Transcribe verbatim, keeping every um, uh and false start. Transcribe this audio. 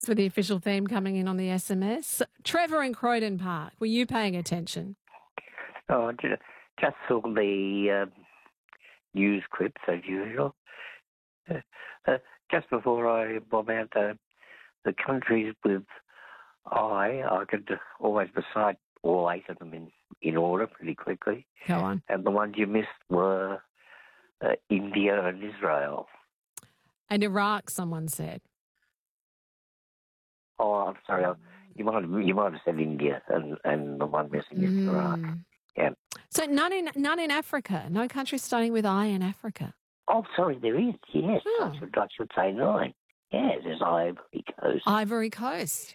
For the official theme coming in on the S M S. Trevor in Croydon Park, were you paying attention? Oh, ju- just saw the um, news clips as usual. Uh, uh, just before I bob out uh, the countries with I, I could always recite all eight of them in, in order pretty quickly. Go on. And the ones you missed were uh, India and Israel. And Iraq, someone said. Oh, I'm sorry. I, you might have, you might have said India, and, and the one missing is Mm. Iraq. Yeah. So none in none in Africa. No country starting with I in Africa. Oh, sorry, there is. Yes, Oh. I should I should say nine. Yes, there's Ivory Coast. Ivory Coast.